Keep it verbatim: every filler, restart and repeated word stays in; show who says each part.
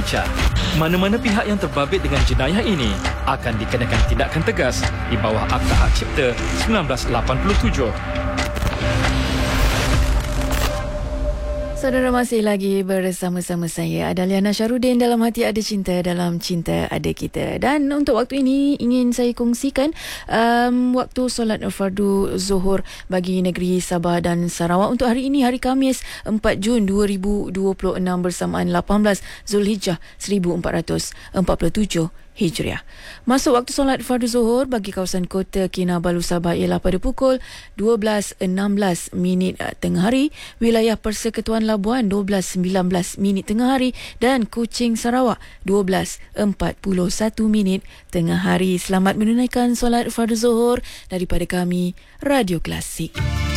Speaker 1: lancar. Mana-mana pihak yang terbabit dengan jenayah ini akan dikenakan tindakan tegas di bawah Akta Hak Cipta seribu sembilan ratus lapan puluh tujuh.
Speaker 2: Saudara, masih lagi bersama-sama saya Adalia Nasyarudin dalam Hati Ada Cinta, dalam Cinta Ada Kita. Dan untuk waktu ini ingin saya kongsikan um, waktu solat fardu Zuhur bagi negeri Sabah dan Sarawak untuk hari ini, hari Khamis empat Jun dua ribu dua puluh enam bersamaan lapan belas Zulhijjah seribu empat ratus empat puluh tujuh Hijriah. Masuk waktu solat fardu Zuhur bagi kawasan Kota Kinabalu Sabah ialah pada pukul dua belas enam belas minit tengah hari, wilayah Persekutuan Labuan dua belas sembilan belas minit tengah hari dan Kuching Sarawak dua belas empat puluh satu minit tengah hari. Selamat menunaikan solat fardu Zuhur daripada kami, Radio Klasik.